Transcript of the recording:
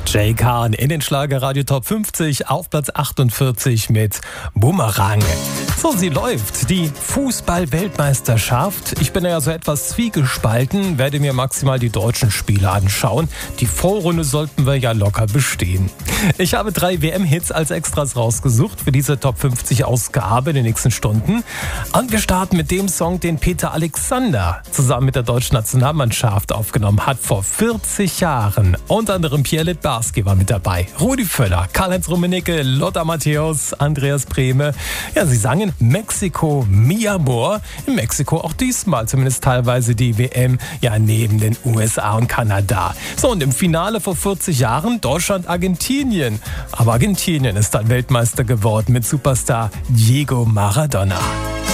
Jay Khan in den Schlagerradio Top 50 auf Platz 48 mit Bumerang. So, sie läuft, die Fußball-Weltmeisterschaft. Ich bin ja so etwas zwiegespalten, werde mir maximal die deutschen Spiele anschauen. Die Vorrunde sollten wir ja locker bestehen. Ich habe 3 WM-Hits als Extras rausgesucht für diese Top 50 Ausgabe in den nächsten Stunden. Und wir starten mit dem Song, den Peter Alexander zusammen mit der deutschen Nationalmannschaft aufgenommen hat vor 40 Jahren. Unter anderem Pierre Littbarski war mit dabei, Rudi Völler, Karl-Heinz Rummenigge, Lothar Matthäus, Andreas Brehme. Ja, sie sangen Mexiko, mi amor. In Mexiko auch diesmal zumindest teilweise die WM, ja neben den USA und Kanada. So, und im Finale vor 40 Jahren Deutschland-Argentinien. Aber Argentinien ist dann Weltmeister geworden mit Superstar Diego Maradona.